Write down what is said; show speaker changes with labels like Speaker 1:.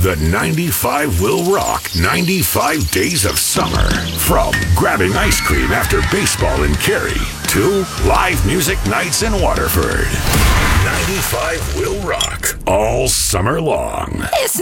Speaker 1: The 95 will rock 95 days of summer. From grabbing ice cream after baseball in Cary to live music nights in Waterford. 95 will rock all summer long.
Speaker 2: It's